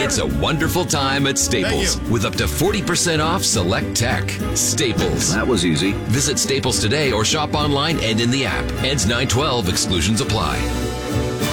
It's a wonderful time at Staples with up to 40% off select tech. Staples. That was easy. Visit Staples today or shop online and in the app. Ends 9/12. Exclusions apply.